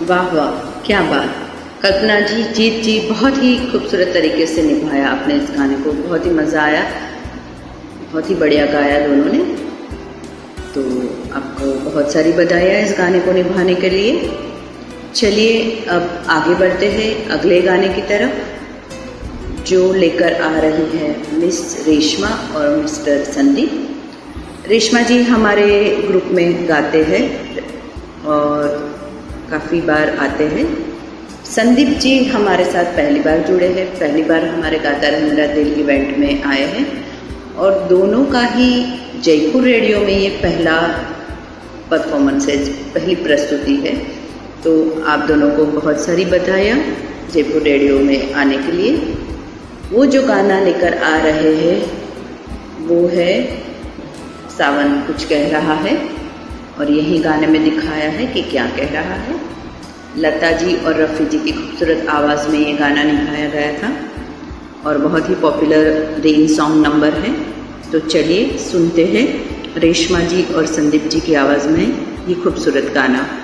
वाह वाह, क्या बात। कल्पना जी, जीत जी, बहुत ही खूबसूरत तरीके से निभाया आपने इस गाने को, बहुत ही मज़ा आया, बहुत ही बढ़िया गाया दोनों ने। तो आपको बहुत सारी बधाइयाँ इस गाने को निभाने के लिए। चलिए अब आगे बढ़ते हैं अगले गाने की तरफ, जो लेकर आ रही है मिस रेशमा और मिस्टर संदीप। रेशमा जी हमारे ग्रुप में गाते हैं और काफ़ी बार आते हैं। संदीप जी हमारे साथ पहली बार जुड़े हैं, पहली बार हमारे गाता रहे मेरा दिल इवेंट में आए हैं और दोनों का ही जयपुर रेडियो में ये पहला परफॉर्मेंस है, पहली प्रस्तुति है। तो आप दोनों को बहुत सारी बधाइयाँ जयपुर रेडियो में आने के लिए। वो जो गाना लेकर आ रहे हैं वो है सावन कुछ कह रहा है, और यही गाने में दिखाया है कि क्या कह रहा है। लता जी और रफ़ी जी की खूबसूरत आवाज़ में ये गाना निभाया गया था और बहुत ही पॉपुलर रेन सॉन्ग नंबर है। तो चलिए सुनते हैं रेशमा जी और संदीप जी की आवाज़ में ये खूबसूरत गाना।